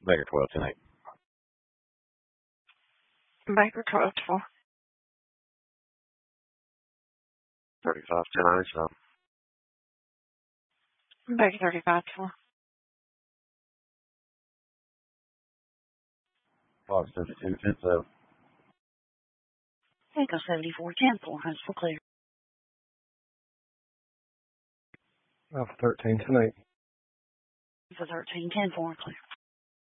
Baker 12, 10, 8. Baker 12, 4. 35, 10, 9, so. Baker 35, 4. Fox 72, 10, 7. Echo 74, 10, 4. Hunt's for clear. Alpha 13, 10, 8. For 13, 10, 4, clear.